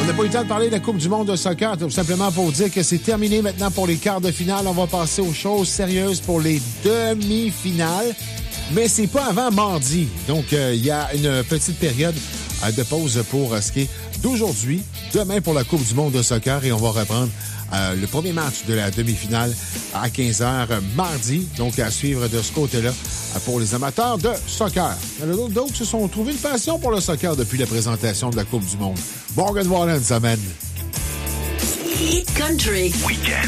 On n'a pas eu le temps de parler de la Coupe du monde de soccer, tout simplement pour dire que c'est terminé maintenant pour les quarts de finale. On va passer aux choses sérieuses pour les demi-finales. Mais c'est pas avant mardi. Donc, il y a une petite période de pause pour ce qui est d'aujourd'hui, demain pour la Coupe du monde de soccer. Et on va reprendre le premier match de la demi-finale à 15h mardi. Donc, à suivre de ce côté-là pour les amateurs de soccer. Il y en a d'autres qui se sont trouvés une passion pour le soccer depuis la présentation de la Coupe du monde. Bon, on va voir là une semaine. Hit Country. Weekend.